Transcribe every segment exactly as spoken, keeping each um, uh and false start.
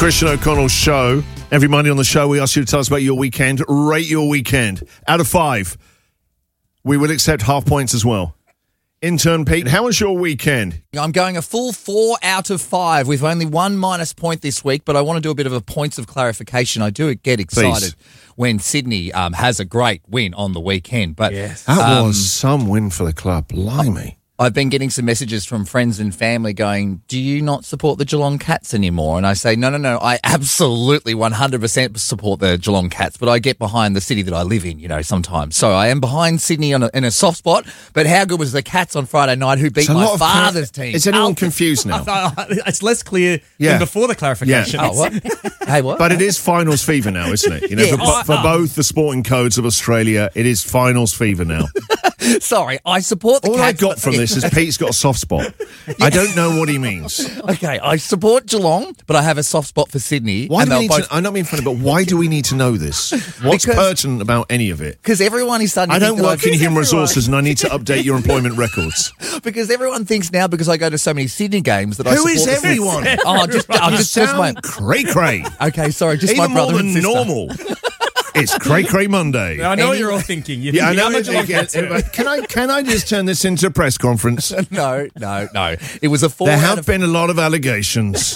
Christian O'Connell Show. Every Monday on the show, we ask you to tell us about your weekend. Rate your weekend. Out of five, we will accept half points as well. Intern Pete, how was your weekend? I'm going a full four out of five with only one minus point this week, but I want to do a bit of a points of clarification. I do get excited Please. when Sydney um, has a great win on the weekend. But Yes. That um, was some win for the club. Blimey. I've been getting some messages from friends and family going, do you not support the Geelong Cats anymore? And I say, no, no, no, I absolutely one hundred percent support the Geelong Cats, but I get behind the city that I live in, you know, sometimes. So I am behind Sydney on a, in a soft spot, but how good was the Cats on Friday night who beat It's a my lot of father's clar- team? Is anyone confused now? It's less clear Yeah. than before the clarification. Yeah. Oh, what? Hey, what? But it is finals fever now, isn't it? You know, Yeah. for, bo- for both the sporting codes of Australia, it is finals fever now. Sorry, I support the All Cats. I got but- from this is Pete's got a soft spot. I don't know what he means. Okay, I support Geelong, but I have a soft spot for Sydney. Why and do we they'll need both, to, I'm not being funny, but why do we need to know this? What's Because- pertinent about any of it? Because everyone is starting to I think don't that work I've- in human resources and I need to update your employment records. Because everyone thinks now, because I go to so many Sydney games, that I Who support is the- everyone? Oh, just, oh, You just, just my... sound cray-cray. Okay, sorry, just Even my brother more and than sister. normal. It's cray-cray Monday. I know what you're all thinking. You're Yeah, I thinking, know. I'm a It, Geelong it, Cats it, fan. can I can I just turn this into a press conference? No, no, no. It was a four There out have of been a lot of allegations.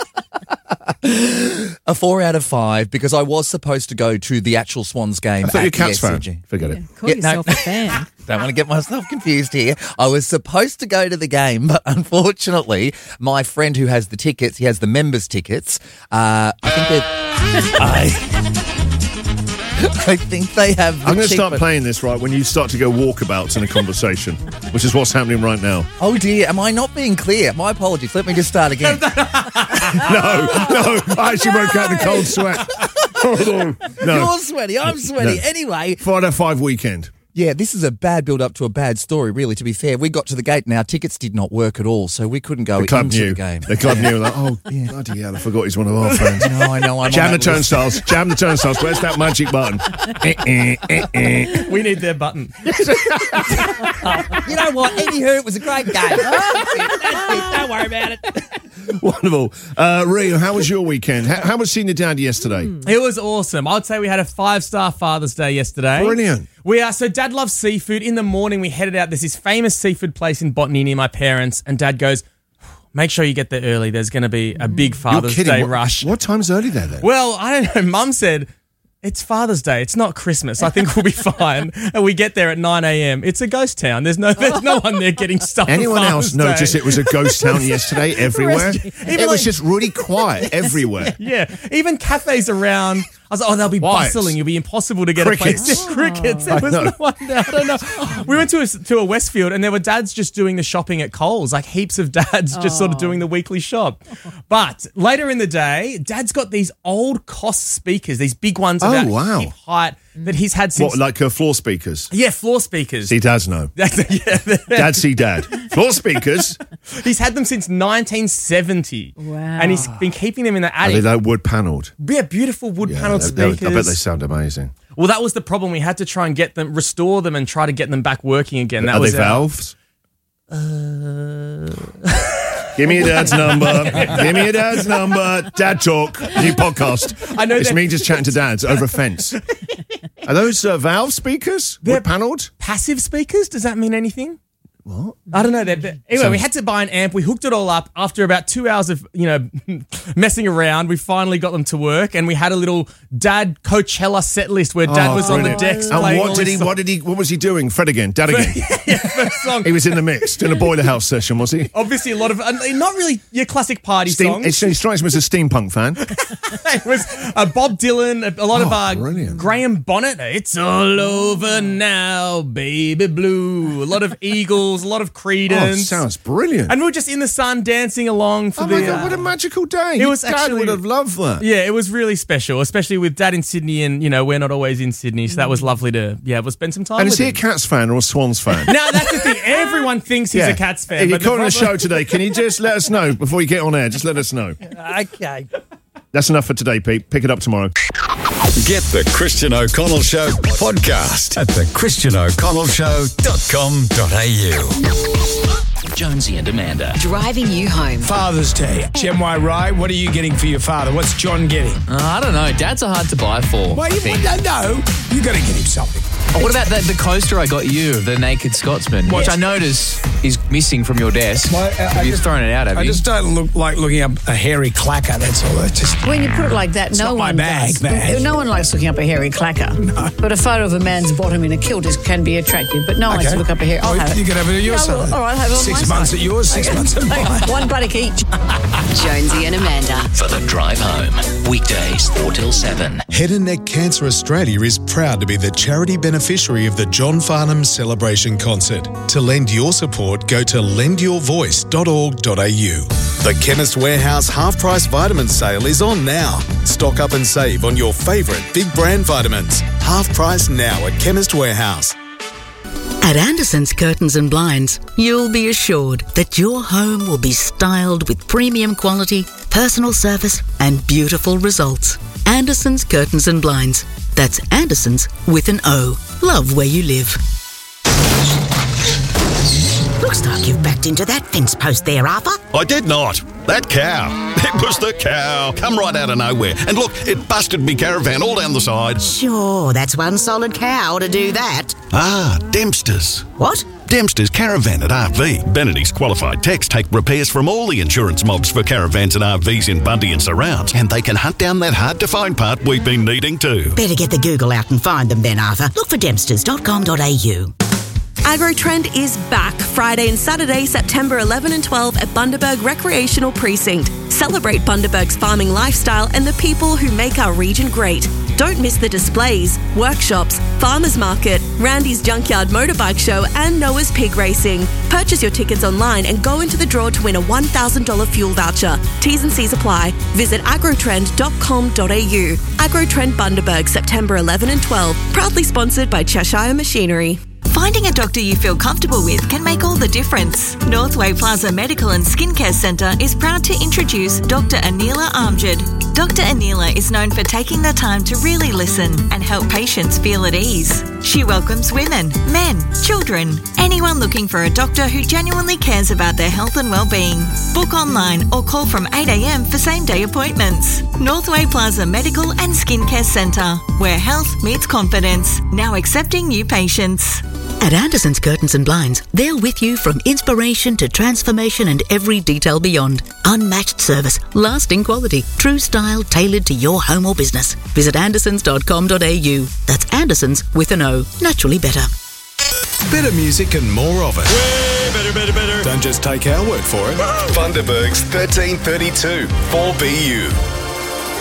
a four out of five because I was supposed to go to the actual Swans game. I thought at you're a Cats the fan. S C G. Forget it. Call Yeah, no. yourself a fan. Don't want to get myself confused here. I was supposed to go to the game, but unfortunately, my friend who has the tickets, he has the members' tickets. Uh, I think that I, I think they have. The I'm going to start cheaper- playing this right when you start to go walkabouts in a conversation, which is what's happening right now. Oh dear, am I not being clear? My apologies. Let me just start again. No, no, I actually broke out in a cold sweat. Hold on. No, You're sweaty. I'm sweaty. No. Anyway, four out of five weekend. yeah, this is a bad build-up to a bad story, really, to be fair. We got to the gate and our tickets did not work at all, so we couldn't go The club into knew. the game. The club knew. Like, oh, bloody hell, I forgot he's one of our friends. No, I know. I'm Jam on the that list. turnstiles. Jam the turnstiles. Where's that magic button? Eh, eh, eh, eh. We need their button. You know what? Anywho, it was a great game. That's it. That's it. Don't worry about it. Wonderful. Uh, Rio, how was your weekend? How, how was seeing your dad yesterday? It was awesome. I'd say we had a five-star Father's Day yesterday. Brilliant. We are so Dad loves seafood. In the morning, we headed out. There's this famous seafood place in Botany near my parents, and Dad goes, "Make sure you get there early. There's going to be a big You're Father's kidding. Day what, rush." What time's early there then? Well, I don't know. Mum said, it's Father's Day. It's not Christmas. I think we'll be fine. And we get there at nine a.m. It's a ghost town. There's no there's no one there getting stuff. Anyone for else Father's notice Day. it was a ghost town yesterday everywhere? Even It was like- just really quiet everywhere. Yeah, even cafes around. I was like, oh, they'll be Why? bustling. It'll be impossible to get Crickets. a place. Yeah, crickets. There I was know. no one there. I don't know. We went to a, to a Westfield and there were dads just doing the shopping at Coles, like heaps of dads just sort of doing the weekly shop. But later in the day, Dad's got these old Koss speakers, these big ones Oh, about wow. hip height that he's had since. What, like uh, floor speakers? yeah, floor speakers. See, dads know. yeah, Dad see dad. Floor speakers? he's had them since nineteen seventy. Wow. And he's been keeping them in the Are they attic. like wood panelled? Yeah, beautiful wood panelled they- they- speakers. I bet they sound amazing. Well, that was the problem. We had to try and get them, restore them, and try to get them back working again. That Are was they our- valves? Give me your dad's number. Give me your dad's number. Dad Talk, new podcast. I know It's that- me just chatting to dads over a fence. Are those uh, valve speakers? They're- Wood panelled? passive speakers. Does that mean anything? What? I don't know. They're, they're- anyway, So- we had to buy an amp. We hooked it all up. After about two hours of you know messing around, we finally got them to work. And we had a little Dad Coachella set list where Dad Oh, was on the brilliant. decks And playing what all did his he? songs. What did he? What was he doing? Fred again. Dad again. yeah, first song. He was in the mix doing a boiler house session, was he? Obviously, a lot of uh, not really your classic party Steam, songs. it, he strikes me as a steampunk fan. It was uh, Bob Dylan, a, a lot of Oh, uh, brilliant. Graham Bonnet. It's all over now, baby blue. A lot of Eagles, a lot of Oh, Creedence. sounds brilliant. And we were just in the sun dancing along for oh the. my God, uh, what a magical day. it Your was Dad actually- would have loved that. yeah, it was really special, especially with Dad in Sydney, and you know we're not always in Sydney, so that was lovely to yeah, we'll spend some time. And with is he a him. Cats fan or a Swans fan? No, that's the thing. Everyone thinks he's a Cats fan. If you're but the calling the problem- show today, can you just let us know before you get on air? Just let us know. Okay. That's enough for today, Pete. Pick it up tomorrow. Get the Christian O'Connell Show podcast at the christian o'connell show dot com dot a u. Jonesy and Amanda. Driving you home. Father's Day. Gen Y Rye, what are you getting for your father? What's John getting? Uh, I don't know. Dads are hard to buy for. Well, you, no, no, you got to get him something. Oh, what about the, the coaster I got you, of the Naked Scotsman, What? which I notice is missing from your desk. Well, I- I have you just- thrown it out, have I you? just don't look like looking up a hairy clacker, that's all. It's just, When you put it like that, It's no not my one bag, does. man. No one likes looking up a hairy clacker. No. But a photo of a man's bottom in a kilt is, can be attractive. But no one likes to look up a hair. I'll Well, have it. you can have it at your No, side. all right, I'll have it on Six my months side. at yours, six months at mine. One buttock each. Jonesy and Amanda. For the drive home. Weekdays four till seven. Head and Neck Cancer Australia is proud to be the charity beneficiary of the John Farnham Celebration Concert. To lend your support, go to lend your voice dot org dot a u. The Chemist Warehouse half-price vitamin sale is on now. Stock up and save on your favourite big brand vitamins. Half price now at Chemist Warehouse. At Anderson's Curtains and Blinds, you'll be assured that your home will be styled with premium quality, personal service and beautiful results. Anderson's Curtains and Blinds. That's Anderson's with an O. Love where you live. Looks like you've backed into that fence post there, Arthur. I did not. That cow. It was the cow. Come right out of nowhere. And look, it busted me caravan all down the side. Sure, that's one solid cow to do that. Ah, Dempster's. What? Dempster's Caravan at R V. Benedict's qualified techs take repairs from all the insurance mobs for caravans and R Vs in Bundy and surrounds. And they can hunt down that hard-to-find part we've been needing too. Better get the Google out and find them then, Arthur. Look for dempsters dot com dot a u. AgroTrend is back Friday and Saturday, September eleventh and twelfth at Bundaberg Recreational Precinct. Celebrate Bundaberg's farming lifestyle and the people who make our region great. Don't miss the displays, workshops, farmers market, Randy's Junkyard Motorbike Show and Noah's Pig Racing. Purchase your tickets online and go into the draw to win a one thousand dollars fuel voucher. T's and C's apply. Visit agrotrend dot com dot a u. AgroTrend Bundaberg, September eleventh and twelfth. Proudly sponsored by Cheshire Machinery. Finding a doctor you feel comfortable with can make all the difference. Northway Plaza Medical and Skincare Centre is proud to introduce Doctor Anila Amjad. Doctor Anila is known for taking the time to really listen and help patients feel at ease. She welcomes women, men, children, anyone looking for a doctor who genuinely cares about their health and well-being. Book online or call from eight a m for same-day appointments. Northway Plaza Medical and Skincare Centre, where health meets confidence. Now accepting new patients. At Anderson's Curtains and Blinds, they're with you from inspiration to transformation and every detail beyond. Unmatched service, lasting quality, true style tailored to your home or business. Visit andersons dot com dot a u. That's Anderson's with an O. Naturally better. Better music and more of it. Way better, better, better. Don't just take our word for it. Bundaberg's thirteen thirty-two four B U.